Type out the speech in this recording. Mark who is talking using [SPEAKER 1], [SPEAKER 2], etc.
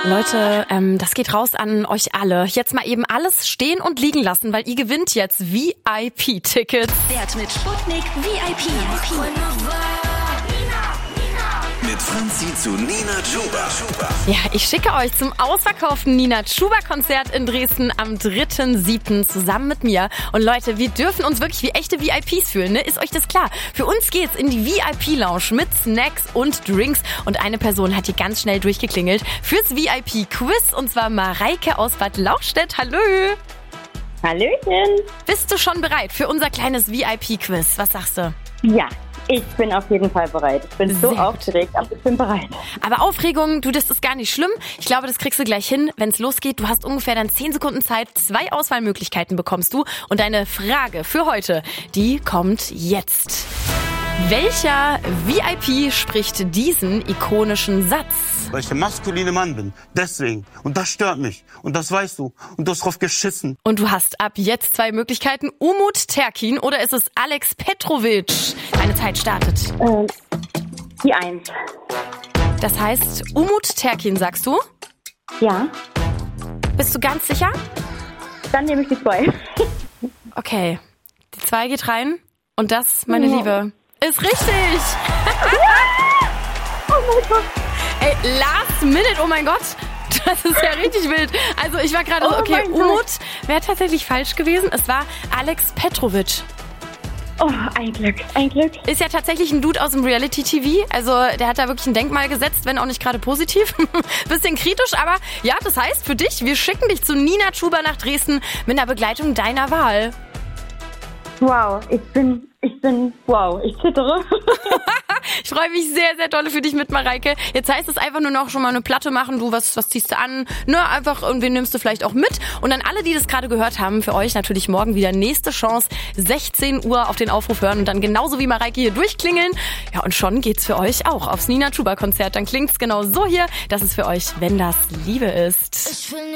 [SPEAKER 1] Leute, das geht raus an euch alle. Jetzt mal eben alles stehen und liegen lassen, weil ihr gewinnt jetzt VIP-Tickets.
[SPEAKER 2] Wert mit Sputnik VIP.
[SPEAKER 3] Mit Franzi zu Nina Chuba.
[SPEAKER 1] Ja, ich schicke euch zum ausverkauften Nina Chuba-Konzert in Dresden am 3.7. zusammen mit mir. Und Leute, wir dürfen uns wirklich wie echte VIPs fühlen, ne? Ist euch das klar? Für uns geht's in die VIP-Lounge mit Snacks und Drinks. Und eine Person hat hier ganz schnell durchgeklingelt fürs VIP-Quiz. Und zwar Mareike aus Bad Lauchstädt. Hallo!
[SPEAKER 4] Hallöchen.
[SPEAKER 1] Bist du schon bereit für unser kleines VIP-Quiz? Was sagst du?
[SPEAKER 4] Ja, ich bin auf jeden Fall bereit. Ich bin so
[SPEAKER 1] Sehr gut.
[SPEAKER 4] aufgeregt, aber ich bin bereit.
[SPEAKER 1] Aber Aufregung, das ist gar nicht schlimm. Ich glaube, das kriegst du gleich hin, wenn es losgeht. Du hast ungefähr dann 10 Sekunden Zeit. 2 Auswahlmöglichkeiten bekommst du. Und deine Frage für heute, die kommt jetzt. Welcher VIP spricht diesen ikonischen Satz?
[SPEAKER 5] Weil ich der maskuline Mann bin. Deswegen. Und das stört mich. Und das weißt du. Und du hast drauf geschissen.
[SPEAKER 1] Und du hast ab jetzt 2 Möglichkeiten. Umut Terkin oder ist es Alex Petrovic? Deine Zeit startet.
[SPEAKER 4] Die 1.
[SPEAKER 1] Das heißt, Umut Terkin, sagst du?
[SPEAKER 4] Ja,
[SPEAKER 1] Bist du ganz sicher?
[SPEAKER 4] dann nehme ich die 2.
[SPEAKER 1] Okay. Die 2 geht rein. Und das, meine Liebe, ist richtig.
[SPEAKER 4] Oh mein Gott.
[SPEAKER 1] Ey, last minute, oh mein Gott. Das ist ja richtig wild. Also ich war gerade so,
[SPEAKER 4] Oh
[SPEAKER 1] okay,
[SPEAKER 4] mein Gott.
[SPEAKER 1] Umut wäre tatsächlich falsch gewesen. Es war Alex Petrovic.
[SPEAKER 4] Oh, ein Glück, ein Glück.
[SPEAKER 1] Ist ja tatsächlich ein Dude aus dem Reality-TV. Also der hat da wirklich ein Denkmal gesetzt, wenn auch nicht gerade positiv. Bisschen kritisch, aber ja, das heißt für dich, wir schicken dich zu Nina Chuba nach Dresden mit einer Begleitung deiner Wahl.
[SPEAKER 4] Wow, wow, ich zittere.
[SPEAKER 1] Ich freue mich sehr, sehr doll für dich mit, Mareike. Jetzt heißt es einfach nur noch schon mal eine Platte machen. Du, was ziehst du an? Ne, einfach, und wen nimmst du vielleicht auch mit? Und dann alle, die das gerade gehört haben, für euch natürlich morgen wieder nächste Chance. 16 Uhr auf den Aufruf hören und dann genauso wie Mareike hier durchklingeln. Ja, und schon geht's für euch auch aufs Nina Chuba Konzert. Dann klingt's genau so hier. Das ist für euch, wenn das Liebe ist.